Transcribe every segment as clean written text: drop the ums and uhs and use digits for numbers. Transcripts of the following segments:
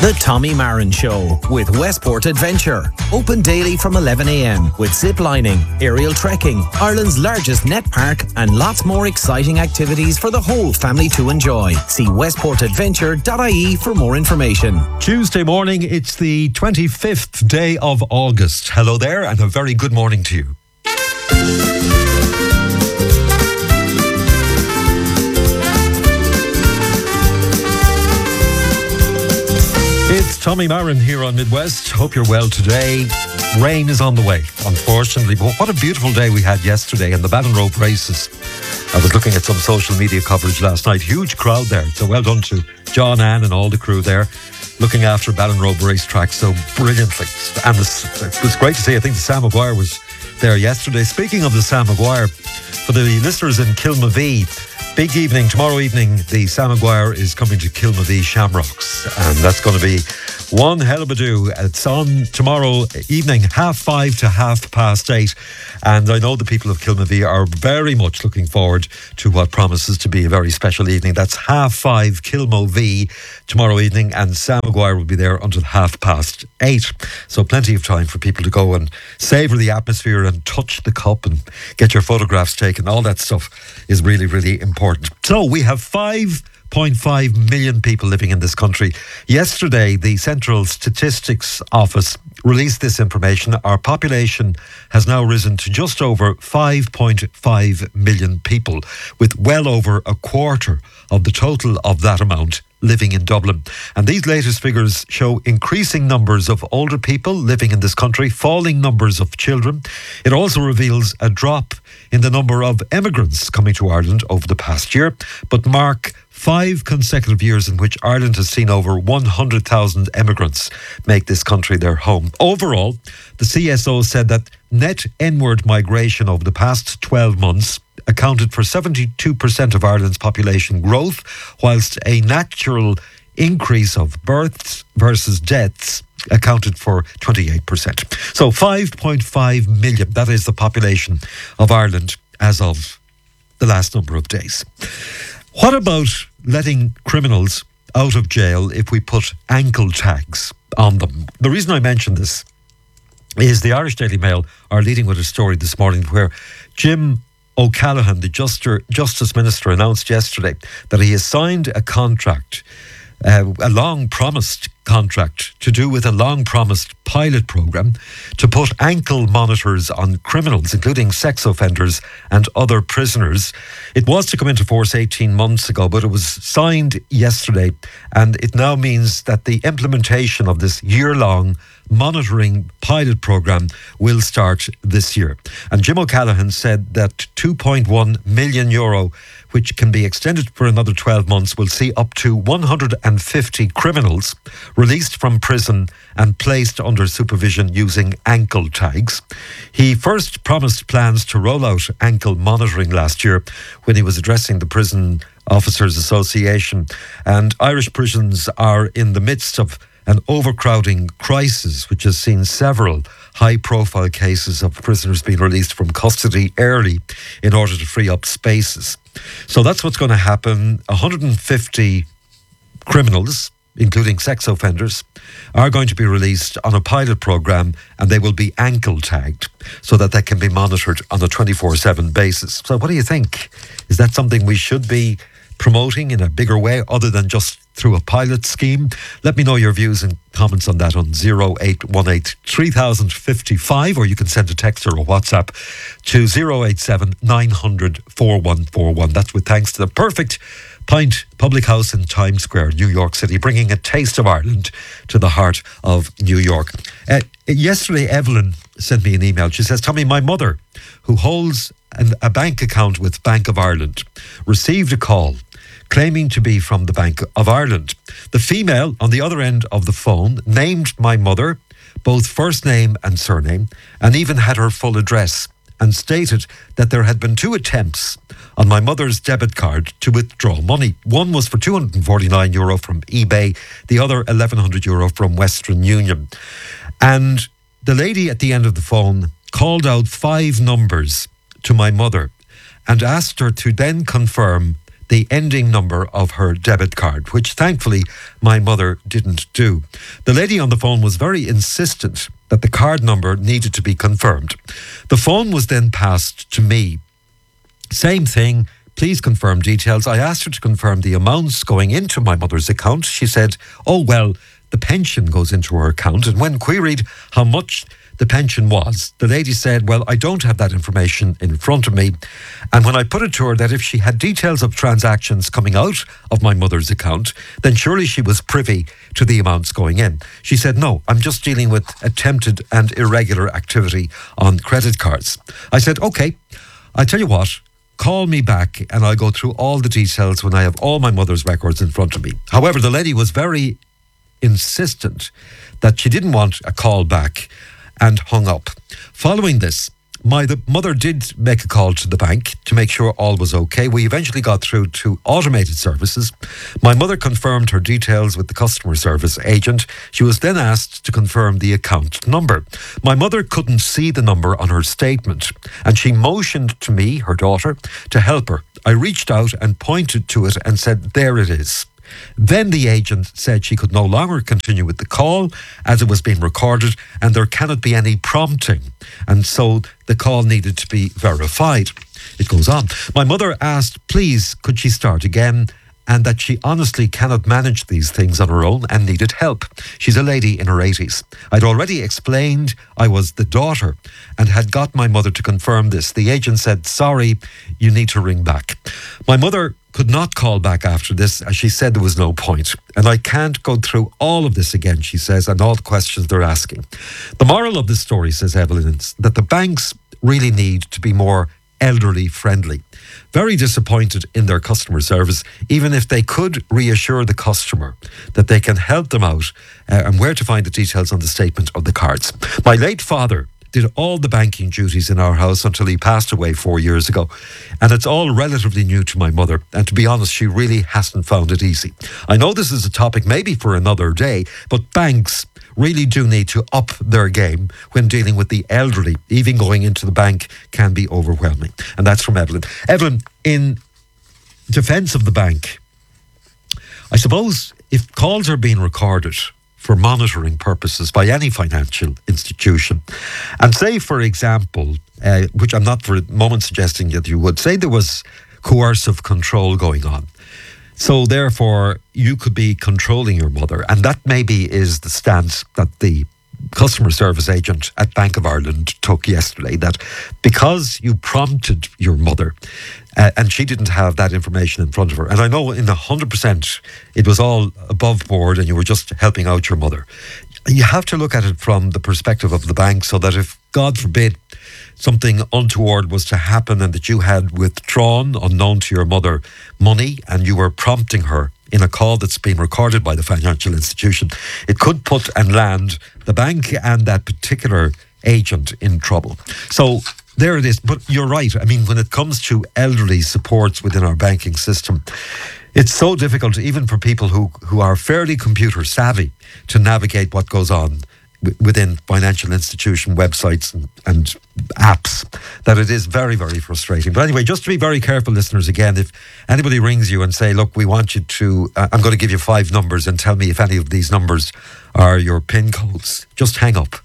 The Tommy Marin Show with Westport Adventure. Open daily from 11 a.m. with zip lining, aerial trekking, Ireland's largest net park, and lots more exciting activities for the whole family to enjoy. See westportadventure.ie for more information. Tuesday morning, it's the 25th day of August. Hello there, and a very good morning to you. It's Tommy Marin here on Midwest. Hope you're well today. Rain is on the way, unfortunately, but what a beautiful day we had yesterday in the Ballinrobe races. I was looking at some social media coverage last night. Huge crowd there. So well done to John, Ann and all the crew there looking after Ballinrobe racetrack so brilliantly. And it was great to see. I think the Sam Maguire was there yesterday. Speaking of the Sam Maguire, for the listeners in Kilmavee, big evening, tomorrow evening, the Sam Maguire is coming to Kilmavee Shamrocks, and that's going to be one hell of a do. It's on tomorrow evening, 5:30 to 8:30, and I know the people of Kilmavee are very much looking forward to what promises to be a very special evening. That's 5:30 Kilmavee tomorrow evening, and Sam Maguire will be there until 8:30. So plenty of time for people to go and savour the atmosphere and touch the cup and get your photographs taken. All that stuff is really, really important. So we have 5.5 million people living in this country. Yesterday, the Central Statistics Office released this information. Our population has now risen to just over 5.5 million people, with well over a quarter of the total of that amount living in Dublin. And these latest figures show increasing numbers of older people living in this country, falling numbers of children. It also reveals a drop in the number of emigrants coming to Ireland over the past year, but mark 5 consecutive years in which Ireland has seen over 100,000 emigrants make this country their home. Overall, the CSO said that net inward migration over the past 12 months accounted for 72% of Ireland's population growth, whilst a natural increase of births versus deaths accounted for 28%. So 5.5 million, that is the population of Ireland as of the last number of days. What about letting criminals out of jail if we put ankle tags on them? The reason I mention this is the Irish Daily Mail are leading with a story this morning where Jim O'Callaghan, the Justice Minister, announced yesterday that he has signed a contract, a long-promised contract to do with a long-promised pilot programme to put ankle monitors on criminals, including sex offenders and other prisoners. It was to come into force 18 months ago, but it was signed yesterday, and it now means that the implementation of this year-long monitoring pilot programme will start this year. And Jim O'Callaghan said that €2.1 million, which can be extended for another 12 months, will see up to 150 criminals released from prison and placed under supervision using ankle tags. He first promised plans to roll out ankle monitoring last year when he was addressing the Prison Officers Association. And Irish prisons are in the midst of an overcrowding crisis, which has seen several high-profile cases of prisoners being released from custody early in order to free up spaces. So that's what's going to happen. 150 criminals, including sex offenders, are going to be released on a pilot programme, and they will be ankle tagged so that they can be monitored on a 24/7 basis. So what do you think? Is that something we should be promoting in a bigger way other than just through a pilot scheme? Let me know your views and comments on that on 0818 3055, or you can send a text or a WhatsApp to 087 900 4141. That's with thanks to the Perfect Pint Public House in Times Square, New York City, bringing a taste of Ireland to the heart of New York. Yesterday, Evelyn sent me an email. She says, Tommy, my mother, who holds a bank account with Bank of Ireland, received a call claiming to be from the Bank of Ireland. The female on the other end of the phone named my mother, both first name and surname, and even had her full address, and stated that there had been 2 attempts on my mother's debit card to withdraw money. One was for €249 from eBay, the other €1,100 from Western Union. And the lady at the end of the phone called out 5 numbers to my mother and asked her to then confirm the ending number of her debit card, which thankfully my mother didn't do. The lady on the phone was very insistent that the card number needed to be confirmed. The phone was then passed to me. Same thing, please confirm details. I asked her to confirm the amounts going into my mother's account. She said, oh, well, the pension goes into her account. And when queried how much the pension was, the lady said, well, I don't have that information in front of me. And when I put it to her that if she had details of transactions coming out of my mother's account, then surely she was privy to the amounts going in. She said, no, I'm just dealing with attempted and irregular activity on credit cards. I said, okay, I tell you what, call me back and I'll go through all the details when I have all my mother's records in front of me. However, the lady was very insistent that she didn't want a call back and hung up. Following this, my mother did make a call to the bank to make sure all was okay. We eventually got through to automated services. My mother confirmed her details with the customer service agent. She was then asked to confirm the account number. My mother couldn't see the number on her statement, and she motioned to me, her daughter, to help her. I reached out and pointed to it and said, there it is. Then the agent said she could no longer continue with the call as it was being recorded and there cannot be any prompting. And so the call needed to be verified. It goes on. My mother asked, please, could she start again? And that she honestly cannot manage these things on her own and needed help. She's a lady in her 80s. I'd already explained I was the daughter and had got my mother to confirm this. The agent said, sorry, you need to ring back. My mother could not call back after this, as she said there was no point. And I can't go through all of this again, she says, and all the questions they're asking. The moral of this story, says Evelyn, is that the banks really need to be more elderly friendly. Very disappointed in their customer service, even if they could reassure the customer that they can help them out and where to find the details on the statement of the cards. My late father did all the banking duties in our house until he passed away 4 years ago. And it's all relatively new to my mother. And to be honest, she really hasn't found it easy. I know this is a topic maybe for another day, but banks really do need to up their game when dealing with the elderly. Even going into the bank can be overwhelming. And that's from Evelyn. Evelyn, in defence of the bank, I suppose if calls are being recorded for monitoring purposes by any financial institution, and say, for example, which I'm not for a moment suggesting that you would, say there was coercive control going on. So therefore, you could be controlling your mother. And that maybe is the stance that the customer service agent at Bank of Ireland took yesterday, that because you prompted your mother and she didn't have that information in front of her, and I know in 100% it was all above board and you were just helping out your mother, you have to look at it from the perspective of the bank, so that if, God forbid, something untoward was to happen and that you had withdrawn, unknown to your mother, money and you were prompting her in a call that's been recorded by the financial institution, it could put and land the bank and that particular agent in trouble. So there it is. But you're right. I mean, when it comes to elderly supports within our banking system, it's so difficult, even for people who are fairly computer savvy, to navigate what goes on within financial institution websites and apps, that it is very, very frustrating. But anyway, just to be very careful, listeners, again, if anybody rings you and say, look, we want you to, I'm going to give you 5 numbers and tell me if any of these numbers are your PIN codes, just hang up.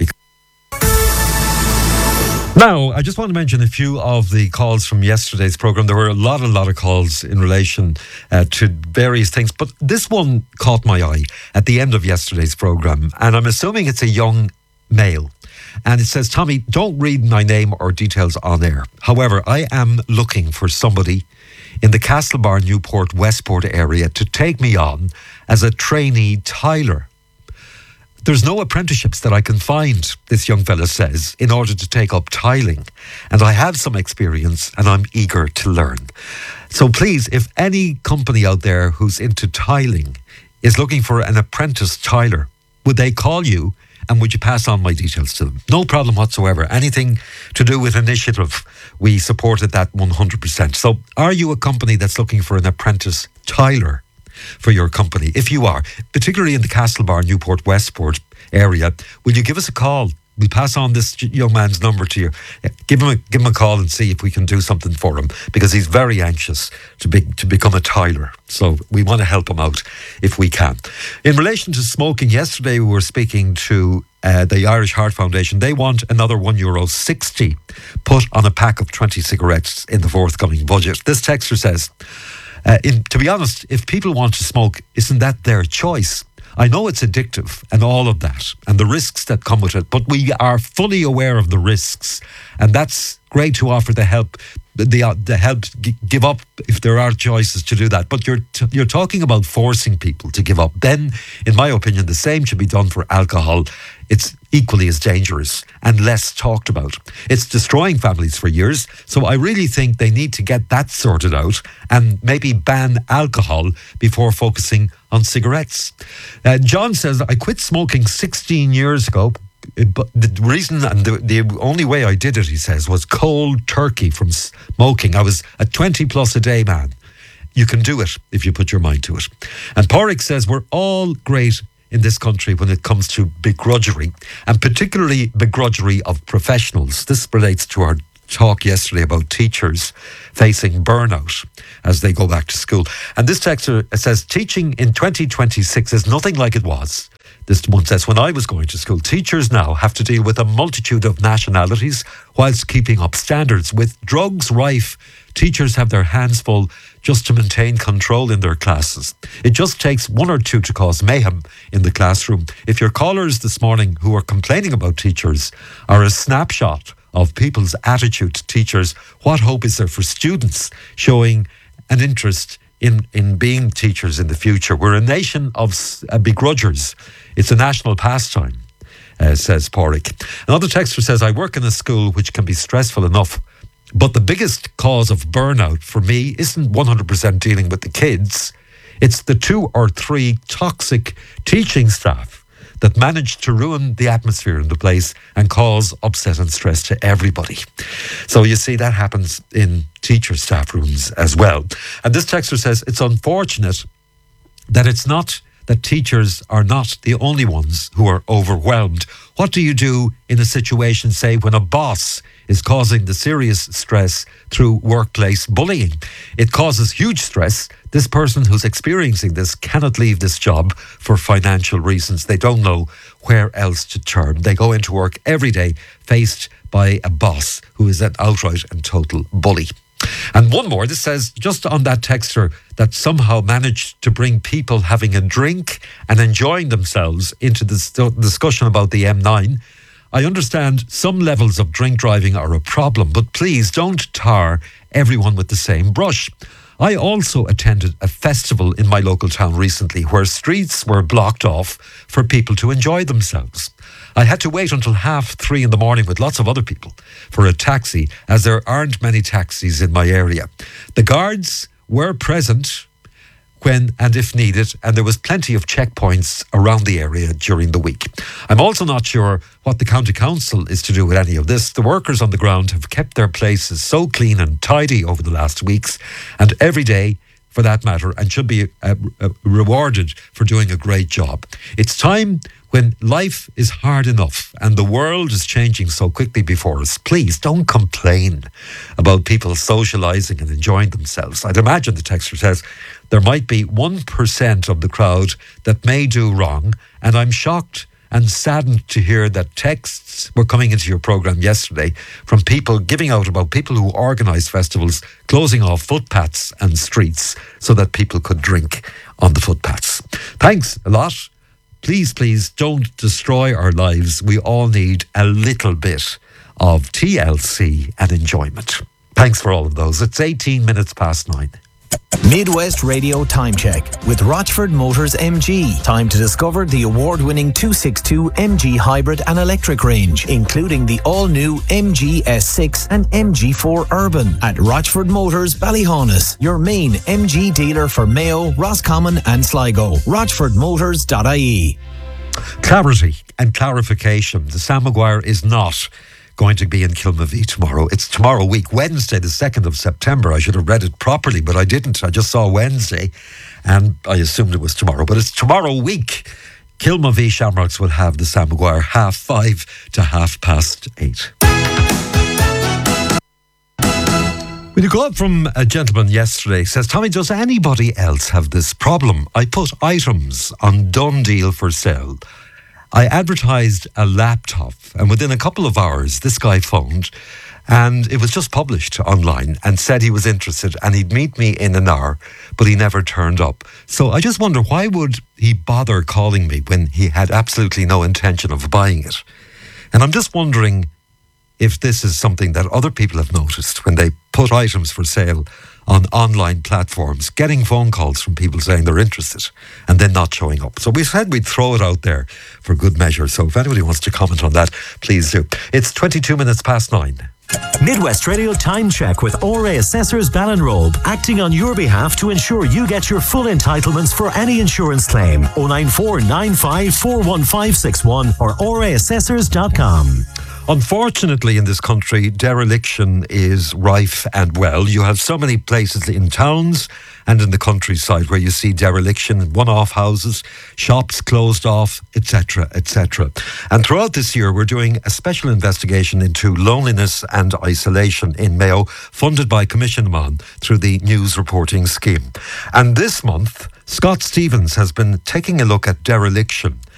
Now, I just want to mention a few of the calls from yesterday's programme. There were a lot of calls in relation to various things, but this one caught my eye at the end of yesterday's programme, and I'm assuming it's a young male. And it says, Tommy, don't read my name or details on air. However, I am looking for somebody in the Castlebar, Newport, Westport area to take me on as a trainee tiler. There's no apprenticeships that I can find, this young fella says, in order to take up tiling. And I have some experience and I'm eager to learn. So please, if any company out there who's into tiling is looking for an apprentice tiler, would they call you and would you pass on my details to them? No problem whatsoever. Anything to do with initiative, we supported that 100%. So are you a company that's looking for an apprentice tiler for your company? If you are, particularly in the Castlebar, Newport, Westport area, will you give us a call We pass on this young man's number to you. Give him a call and see if we can do something for him, because he's very anxious to become a tiler. So we want to help him out if we can. In relation to smoking, yesterday we were speaking to the Irish Heart Foundation. They want another €1.60 put on a pack of 20 cigarettes in the forthcoming budget. This texter says, to be honest, if people want to smoke, isn't that their choice? I know it's addictive and all of that and the risks that come with it, but we are fully aware of the risks, and that's great to offer the help. The help give up if there are choices to do that, but you're talking about forcing people to give up. Then, in my opinion, the same should be done for alcohol. It's equally as dangerous and less talked about. It's destroying families for years, so I really think they need to get that sorted out and maybe ban alcohol before focusing on cigarettes. John says, I quit smoking 16 years ago. But the reason and the only way I did it, he says, was cold turkey from smoking. I was a 20 plus a day man. You can do it if you put your mind to it. And Porrick says, we're all great in this country when it comes to begrudgery, and particularly begrudgery of professionals. This relates to our talk yesterday about teachers facing burnout as they go back to school. And this texter says, teaching in 2026 is nothing like it was. This one says, when I was going to school, teachers now have to deal with a multitude of nationalities whilst keeping up standards. With drugs rife, teachers have their hands full just to maintain control in their classes. It just takes one or two to cause mayhem in the classroom. If your callers this morning who are complaining about teachers are a snapshot of people's attitude to teachers, what hope is there for students showing an interest in being teachers in the future? We're a nation of begrudgers. It's a national pastime, says Porrick. Another texter says, I work in a school which can be stressful enough, but the biggest cause of burnout for me isn't 100% dealing with the kids. It's the 2 or 3 toxic teaching staff that manage to ruin the atmosphere in the place and cause upset and stress to everybody. So you see, that happens in teacher staff rooms as well. And this texter says, it's unfortunate that teachers are not the only ones who are overwhelmed. What do you do in a situation, say, when a boss is causing the serious stress through workplace bullying? It causes huge stress. This person who's experiencing this cannot leave this job for financial reasons. They don't know where else to turn. They go into work every day faced by a boss who is an outright and total bully. And one more, this says, just on that texter that somehow managed to bring people having a drink and enjoying themselves into this discussion about the M9. I understand some levels of drink driving are a problem, but please don't tar everyone with the same brush. I also attended a festival in my local town recently where streets were blocked off for people to enjoy themselves. I had to wait until 3:30 in the morning with lots of other people for a taxi, as there aren't many taxis in my area. The guards were present when and if needed, and there was plenty of checkpoints around the area during the week. I'm also not sure what the county council is to do with any of this. The workers on the ground have kept their places so clean and tidy over the last weeks, and every day for that matter, and should be rewarded for doing a great job. It's time, when life is hard enough and the world is changing so quickly before us, please don't complain about people socialising and enjoying themselves. I'd imagine, the texter says, there might be 1% of the crowd that may do wrong, and I'm shocked and saddened to hear that texts were coming into your programme yesterday from people giving out about people who organise festivals closing off footpaths and streets so that people could drink on the footpaths. Thanks a lot. Please, please don't destroy our lives. We all need a little bit of TLC and enjoyment. Thanks for all of those. It's 18 minutes past 9. Midwest Radio Time Check with Rochford Motors MG. Time to discover the award-winning 262 MG hybrid and electric range, including the all-new MG S6 and MG4 Urban at Rochford Motors Ballyhaunis, your main MG dealer for Mayo, Roscommon and Sligo. RochfordMotors.ie. Clarity and clarification. The Sam Maguire is not going to be in Kilmavie tomorrow. It's tomorrow week, Wednesday, the 2nd of September. I should have read it properly, but I didn't. I just saw Wednesday and I assumed it was tomorrow. But it's tomorrow week. Kilmovee Shamrocks will have the Sam Maguire 5:30 to 8:30. We got up from a gentleman yesterday, says, Tommy, does anybody else have this problem? I put items on Done Deal for sale. I advertised a laptop, and within a couple of hours, this guy phoned, and it was just published online, and said he was interested and he'd meet me in an hour, but he never turned up. So I just wonder, why would he bother calling me when he had absolutely no intention of buying it? And I'm just wondering if this is something that other people have noticed when they put items for sale on online platforms, getting phone calls from people saying they're interested and then not showing up. So we said we'd throw it out there for good measure. So if anybody wants to comment on that, please do. It's 22 minutes past 9. Midwest Radio Time Check with ORA Assessors Ballinrobe, acting on your behalf to ensure you get your full entitlements for any insurance claim. 094 95 41561 or oraassessors.com. Unfortunately, in this country, dereliction is rife and well. You have so many places in towns and in the countryside where you see dereliction, one-off houses, shops closed off, etc., etc. And throughout this year, we're doing a special investigation into loneliness and isolation in Mayo, funded by Commission Mon through the News Reporting Scheme. And this month, Scott Stevens has been taking a look at dereliction